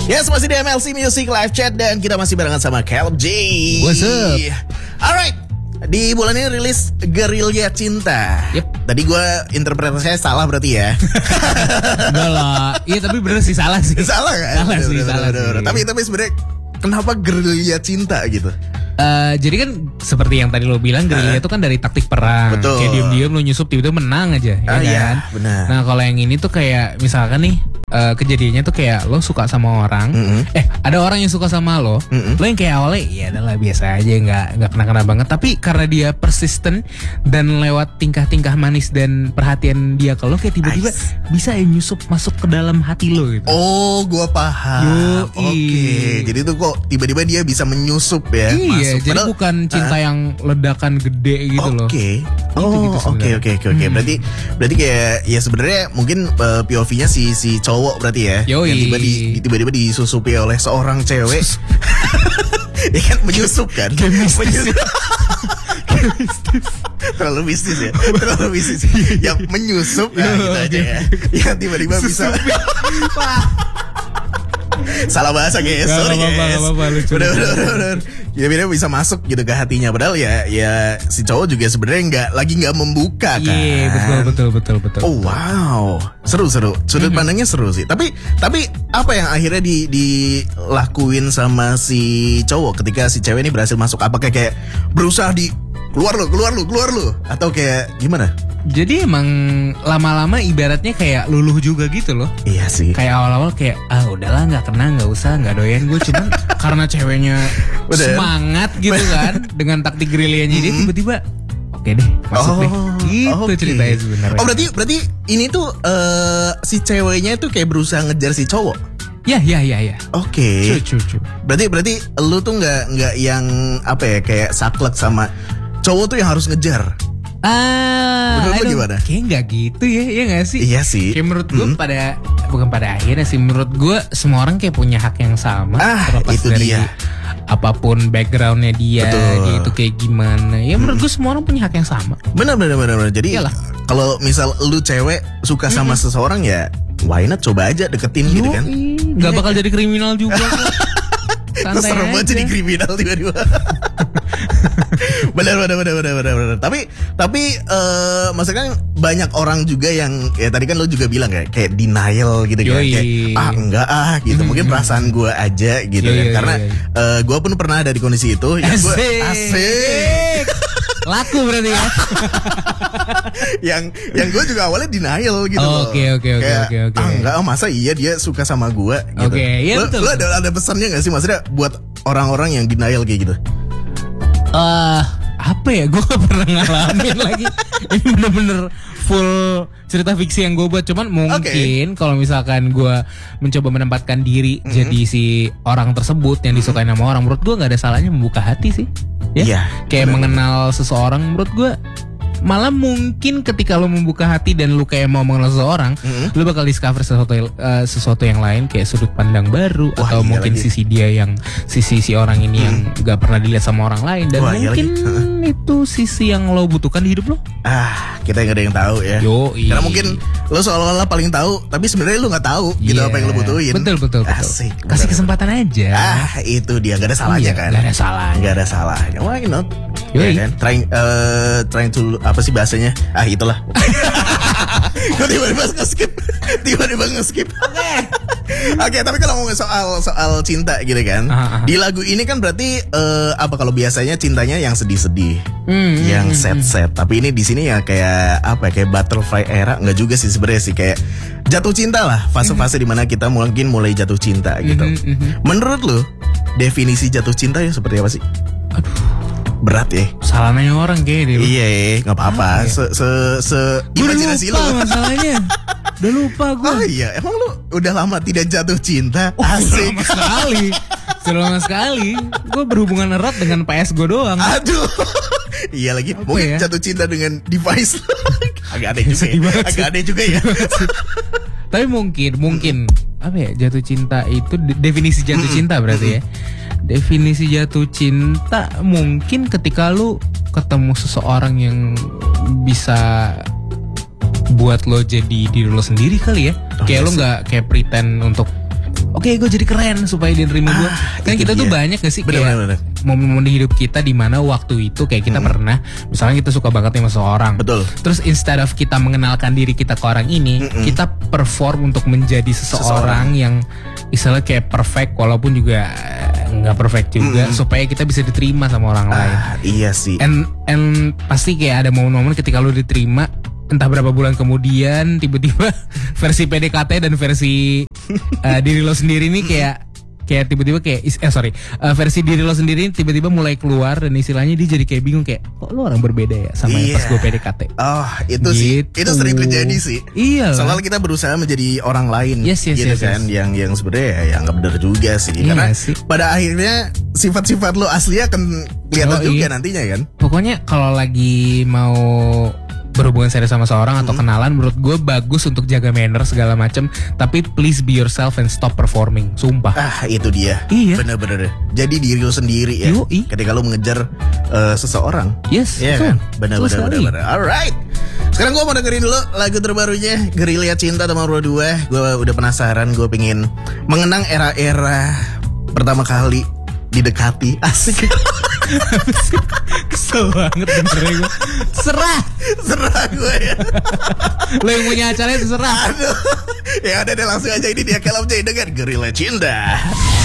Yes, masih di MLC Music Live Chat dan kita masih barengan sama Caleb J. What's up? Alright, di bulan ini rilis Gerilya Cinta. Yep. Tadi gue interpretasinya salah berarti ya. Enggak lah. Iya tapi bener sih salah sih. Salah kan? Salah sih, salah sih. Tapi sebenarnya kenapa Gerilya Cinta gitu? Jadi kan seperti yang tadi lo bilang, gerilya itu kan dari taktik perang. Betul. Kayak diam-diam lo nyusup tiba-tiba menang aja, ya kan? Iya, benar. Nah kalau yang ini tuh kayak misalkan nih kejadiannya tuh kayak lo suka sama orang, ada orang yang suka sama lo, lo yang kayak awalnya ya adalah biasa aja, nggak kena-kena banget. Tapi karena dia persisten dan lewat tingkah-tingkah manis dan perhatian dia ke lo, kayak tiba-tiba bisa ya nyusup masuk ke dalam hati lo gitu. Oh, gue paham. Oke. Jadi tuh kok tiba-tiba dia bisa menyusup ya? Iya. Masuk. Jadi padahal, bukan cinta yang ledakan gede gitu loh. Oke. Gitu Oke. Berarti kayak ya sebenarnya mungkin POV-nya si cowok berarti ya. Yoi. Yang tiba-tiba disusupi oleh seorang cewek. Ya kan menyusup kan? Menyusup. Terlalu mistis ya. Yang menyusup gitu aja ya. Yang tiba-tiba bisa. Salah bahasa guys, sorry guys. Bener. Kira-kira bisa masuk gitu ke hatinya. Padahal ya si cowok juga sebenarnya nggak membuka kan. Iya, betul. Oh wow, seru. Sudut pandangnya seru sih. Tapi apa yang akhirnya dilakuin sama si cowok ketika si cewek ini berhasil masuk? Apakah kayak berusaha keluar lu atau kayak gimana? Jadi emang lama-lama ibaratnya kayak luluh juga gitu loh. Iya sih. Kayak awal-awal kayak udahlah nggak kena, nggak usah, nggak doyan gue. Cuman karena ceweknya semangat gitu kan dengan taktik gerilyanya dia, tiba-tiba oke deh masuk deh. Gitu ceritanya sebenarnya. Oh berarti ini tuh si ceweknya tuh kayak berusaha ngejar si cowok. Ya. Oke. True. Berarti lu tuh nggak yang apa ya kayak saklek sama cowok tuh yang harus ngejar. Menurut lu gimana? Kayak gak gitu ya, iya gak sih? Iya sih. Kayak menurut gue bukan pada akhirnya sih, menurut gue semua orang kayak punya hak yang sama. Terlepas itu dari dia. Apapun backgroundnya dia itu kayak gimana. Ya menurut gue semua orang punya hak yang sama. Benar. Jadi kalau misal lu cewek suka sama seseorang ya why not coba aja deketin gitu kan. Gak bakal jadi kriminal juga kok. Santai serem aja. banget jadi kriminal tiba-tiba. Benar. Tapi maksudnya kan banyak orang juga yang ya tadi kan lo juga bilang kayak denial gitu kan. Kayak enggak gitu. Mungkin perasaan gue aja gitu kan. Karena gue pun pernah ada di kondisi itu. Asik. Laku berarti ya. yang gue juga awalnya denial gitu loh. Oke. Enggak, masa iya dia suka sama gue gitu. Oke, iya betul. Lo ada pesannya gak sih maksudnya buat orang-orang yang denial kayak gitu? Apa ya, gue gak pernah ngalamin lagi. Ini bener-bener full cerita fiksi yang gue buat. Cuman mungkin kalau misalkan gue mencoba menempatkan diri jadi si orang tersebut yang disukai sama orang, menurut gue gak ada salahnya membuka hati sih. Ya, kayak mengenal seseorang, menurut gue malah mungkin ketika lo membuka hati dan lo kayak mau mengenal seseorang, lo bakal discover sesuatu yang lain, kayak sudut pandang baru. Atau mungkin sisi dia yang sisi orang ini yang gak pernah dilihat sama orang lain. Dan mungkin itu sisi yang lo butuhkan di hidup lo. Kita gak ada yang tahu ya. Karena mungkin lo seolah-olah paling tahu, tapi sebenarnya lo gak tahu gitu apa yang lo butuhin. Betul. Asik. Kasih kesempatan aja. Itu dia, gak ada salahnya kan. Gak ada salahnya. Why not? Ya kan? Trying to apa sih bahasanya? Itulah. Gue tiba-tiba nge-skip. Oke, tapi kalau ngomongin soal cinta gitu kan. Di lagu ini kan berarti apa kalau biasanya cintanya yang sedih-sedih, yang sad-sad. Tapi ini di sini ya kayak apa? Kayak butterfly era, enggak juga sih sebenarnya sih, kayak jatuh cinta lah, fase-fase dimana kita mungkin mulai jatuh cinta gitu. Menurut lu definisi jatuh cinta ya seperti apa sih? Berat ya. Salah nanya orang kayaknya deh. Iya, gak apa-apa. Imajinasi lu. Masalahnya udah lupa gue. Oh iya, emang lu udah lama tidak jatuh cinta? Asik. Sudah lama sekali. Gue berhubungan erat dengan PS gue doang. Aduh. Iya lagi. Mungkin jatuh cinta dengan device. Agak aneh juga ya. Tapi mungkin apa ya, jatuh cinta itu definisi jatuh cinta berarti ya. Definisi jatuh cinta mungkin ketika lu ketemu seseorang yang bisa buat lo jadi diri lo sendiri kali ya. Kayak lo gak kayak pretend untuk oke, gue jadi keren supaya dia nerima gue. Kan kita tuh banyak gak sih kayak momen-momen di hidup kita di mana waktu itu kayak kita pernah, misalnya kita suka banget sama seorang. Betul. Terus instead of kita mengenalkan diri kita ke orang ini, kita perform untuk menjadi seseorang yang istilahnya kayak perfect, walaupun juga nggak perfect juga, supaya kita bisa diterima sama orang lain. Iya sih. And pasti kayak ada momen-momen ketika lu diterima, entah berapa bulan kemudian tiba-tiba versi PDKT dan versi diri lo sendiri nih kayak tiba-tiba kayak versi diri lo sendiri tiba-tiba mulai keluar, dan istilahnya dia jadi kayak bingung kayak kok lo orang berbeda ya sama yang pas gue PDKT. Oh itu gitu. Sih itu sering terjadi sih. Iya. Soalnya kita berusaha menjadi orang lain, yes, kan, yang sebenarnya ya nggak benar juga sih. Iya karena sih. Pada akhirnya sifat-sifat lo asli akan kelihatan juga nantinya kan. Pokoknya kalau lagi mau berhubungan serius sama seorang atau kenalan, menurut gue bagus untuk jaga manner segala macam, tapi please be yourself and stop performing. Sumpah. Itu dia. Iya. Bener-bener. Jadi diri lo sendiri ya. Ketika lo mengejar seseorang. Yes. Iya kan. Bener-bener. Alright. Sekarang gue mau dengerin dulu lagu terbarunya Gerilya Cinta Nomor 2. Gue udah penasaran. Gue pengen mengenang era-era pertama kali didekati. Asik. Kesel banget dengerin gue. Serah gue ya. Lo yang punya acaranya terserah. Aduh. Ya udah deh, langsung aja ini dia Caleb J dengan Gerilya Cinta.